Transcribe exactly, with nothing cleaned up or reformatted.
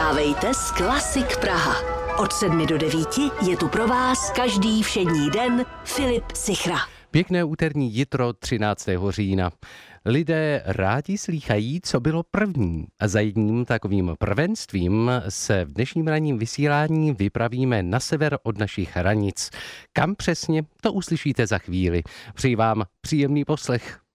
Vstávejte s Klasik Praha. Od sedmi do devíti je tu pro vás každý všední den Filip Sichra. Pěkné úterní jitro třináctého října. Lidé rádi slýchají, co bylo první. A za jedním takovým prvenstvím se v dnešním ranním vysílání vypravíme na sever od našich hranic. Kam přesně, to uslyšíte za chvíli. Přeji vám příjemný poslech.